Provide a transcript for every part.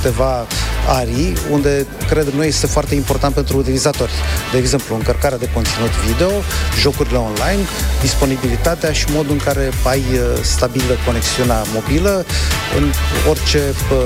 câteva arii unde credem noi este foarte important pentru utilizatori. De exemplu, încărcarea de conținut video, jocurile online, disponibilitatea și modul în care ai stabilă conexiunea mobilă în orice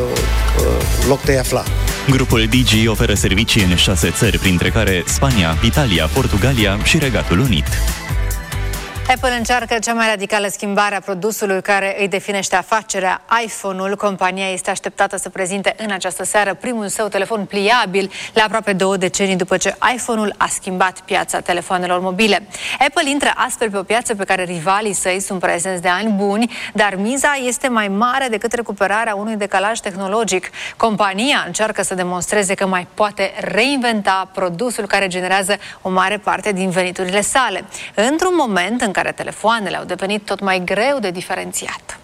loc te afla. Grupul Digi oferă servicii în 6 țări, printre care Spania, Italia, Portugalia și Regatul Unit. Apple încearcă cea mai radicală schimbare a produsului care îi definește afacerea, iPhone-ul. Compania este așteptată să prezinte în această seară primul său telefon pliabil la aproape 2 decenii după ce iPhone-ul a schimbat piața telefoanelor mobile. Apple intră astfel pe o piață pe care rivalii săi sunt prezenți de ani buni, dar miza este mai mare decât recuperarea unui decalaj tehnologic. Compania încearcă să demonstreze că mai poate reinventa produsul care generează o mare parte din veniturile sale, într-un moment în care telefoanele au devenit tot mai greu de diferențiat.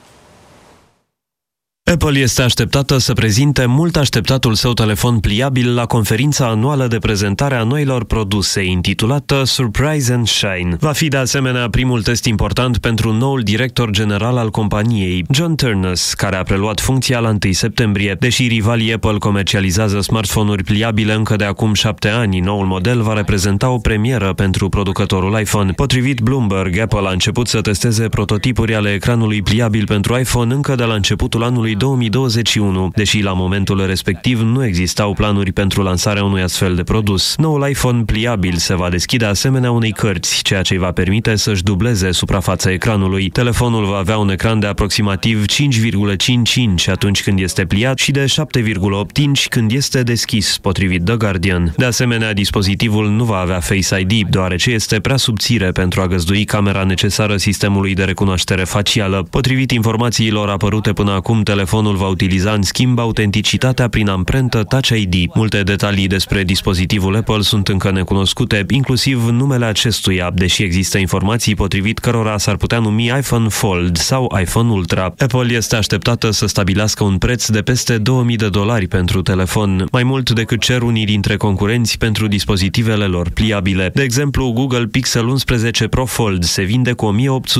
Apple este așteptată să prezinte mult așteptatul său telefon pliabil la conferința anuală de prezentare a noilor produse, intitulată Surprise and Shine. Va fi de asemenea primul test important pentru noul director general al companiei, John Ternus, care a preluat funcția la 1 septembrie. Deși rivalii Apple comercializează smartphone-uri pliabile încă de acum 7 ani, noul model va reprezenta o premieră pentru producătorul iPhone. Potrivit Bloomberg, Apple a început să testeze prototipuri ale ecranului pliabil pentru iPhone încă de la începutul anului 2021, deși la momentul respectiv nu existau planuri pentru lansarea unui astfel de produs. Noul iPhone pliabil se va deschide asemenea unei cărți, ceea ce îi va permite să-și dubleze suprafața ecranului. Telefonul va avea un ecran de aproximativ 5,5 inch atunci când este pliat și de 7,8 inch când este deschis, potrivit The Guardian. De asemenea, dispozitivul nu va avea Face ID, deoarece este prea subțire pentru a găzdui camera necesară sistemului de recunoaștere facială. Potrivit informațiilor apărute până acum, telefonul va utiliza în schimb autenticitatea prin amprentă Touch ID. Multe detalii despre dispozitivul Apple sunt încă necunoscute, inclusiv numele acestuia, deși există informații potrivit cărora s-ar putea numi iPhone Fold sau iPhone Ultra. Apple este așteptată să stabilească un preț de peste $2000 pentru telefon, mai mult decât cer unii dintre concurenți pentru dispozitivele lor pliabile. De exemplu, Google Pixel 11 Pro Fold se vinde cu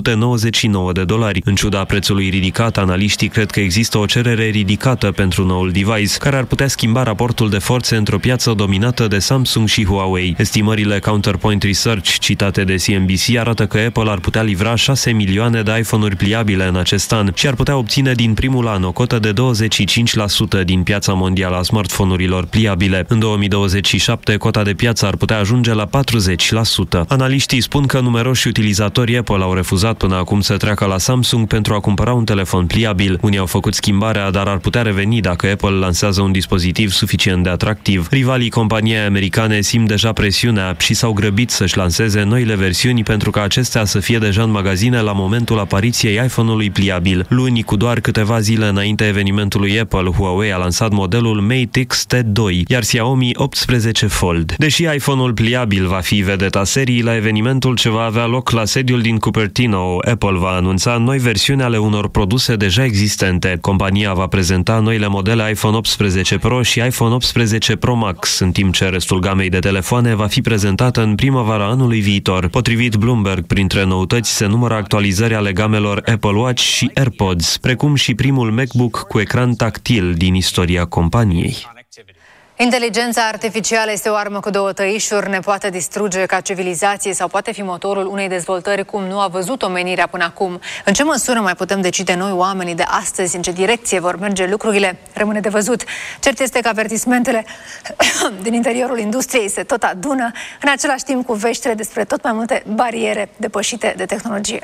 $1899. În ciuda prețului ridicat, analiștii cred că există o cerere ridicată pentru noul device, care ar putea schimba raportul de forțe într-o piață dominată de Samsung și Huawei. Estimările Counterpoint Research, citate de CNBC, arată că Apple ar putea livra 6 milioane de iPhone-uri pliabile în acest an și ar putea obține din primul an o cotă de 25% din piața mondială a smartphone-urilor pliabile. În 2027, cota de piață ar putea ajunge la 40%. Analiștii spun că numeroși utilizatori Apple au refuzat până acum să treacă la Samsung pentru a cumpăra un telefon pliabil. Unii au făcut schimbarea, dar ar putea reveni dacă Apple lansează un dispozitiv suficient de atractiv. Rivalii companiei americane simt deja presiunea și s-au grăbit să-și lanseze noile versiuni pentru ca acestea să fie deja în magazine la momentul apariției iPhone-ului pliabil. Luni, cu doar câteva zile înainte evenimentului Apple, Huawei a lansat modelul Mate X T2, iar Xiaomi 18 Fold. Deși iPhone-ul pliabil va fi vedeta serii, la evenimentul ce va avea loc la sediul din Cupertino, Apple va anunța noi versiuni ale unor produse deja existente. Compania va prezenta noile modele iPhone 18 Pro și iPhone 18 Pro Max, în timp ce restul gamei de telefoane va fi prezentată în primăvara anului viitor. Potrivit Bloomberg, printre noutăți se numără actualizări ale gamelor Apple Watch și AirPods, precum și primul MacBook cu ecran tactil din istoria companiei. Inteligența artificială este o armă cu două tăișuri, ne poate distruge ca civilizație sau poate fi motorul unei dezvoltări cum nu a văzut omenirea până acum. În ce măsură mai putem decide noi, oamenii de astăzi, în ce direcție vor merge lucrurile? Rămâne de văzut. Cert este că avertismentele din interiorul industriei se tot adună, în același timp cu veștile despre tot mai multe bariere depășite de tehnologie.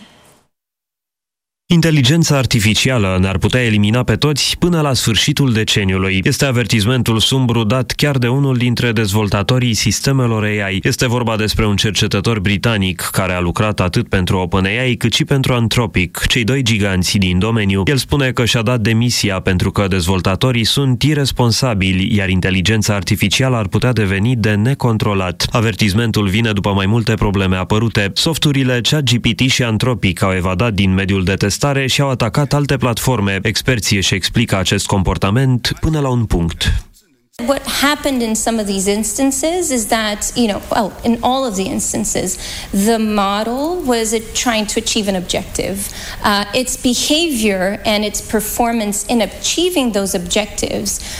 Inteligența artificială ne-ar putea elimina pe toți până la sfârșitul deceniului. Este avertismentul sumbru dat chiar de unul dintre dezvoltatorii sistemelor AI. Este vorba despre un cercetător britanic care a lucrat atât pentru OpenAI cât și pentru Anthropic, cei doi giganți din domeniu. El spune că și-a dat demisia pentru că dezvoltatorii sunt irresponsabili, iar inteligența artificială ar putea deveni de necontrolat. Avertismentul vine după mai multe probleme apărute. Softurile ChatGPT și Anthropic au evadat din mediul de testare și au atacat alte platforme. Experții își explică acest comportament până la un punct. What happened in some of these instances is that, in all of the instances, the model was trying to achieve an objective. Its behavior and its performance in achieving those objectives